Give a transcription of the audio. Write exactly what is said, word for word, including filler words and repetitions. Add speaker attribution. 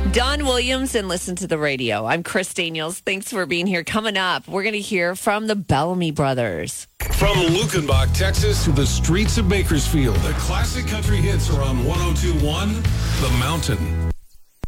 Speaker 1: Don Williams and Listen to the Radio. I'm Chris Daniels. Thanks for being here. Coming up, we're going to hear from the Bellamy Brothers.
Speaker 2: From Lukenbach, Texas to the streets of Bakersfield, the classic country hits are on one oh two point one The Mountain.